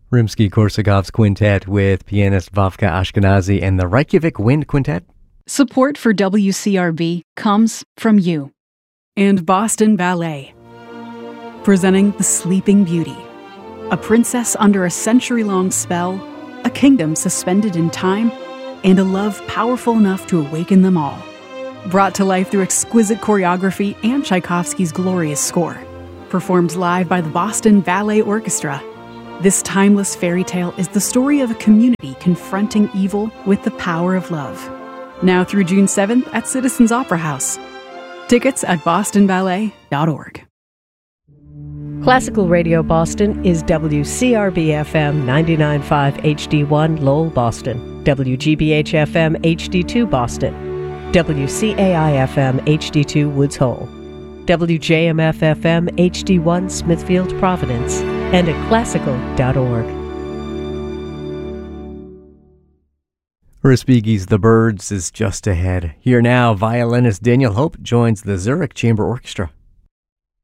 Rimsky-Korsakov's quintet with pianist Vavka Ashkenazi and the Reykjavik Wind Quintet. Support for WCRB comes from you. And Boston Ballet. Presenting The Sleeping Beauty. A princess under a century-long spell, a kingdom suspended in time, and a love powerful enough to awaken them all. Brought to life through exquisite choreography and Tchaikovsky's glorious score. Performed live by the Boston Ballet Orchestra. This timeless fairy tale is the story of a community confronting evil with the power of love. Now through June 7th at Citizens Opera House. Tickets at bostonballet.org. Classical Radio Boston is WCRB-FM 99.5 HD1 Lowell, Boston, WGBH-FM HD2 Boston, WCAI-FM HD2 Woods Hole, WJMF-FM HD1 Smithfield, Providence, and at classical.org. Respighi's The Birds is just ahead. Here now, violinist Daniel Hope joins the Zurich Chamber Orchestra.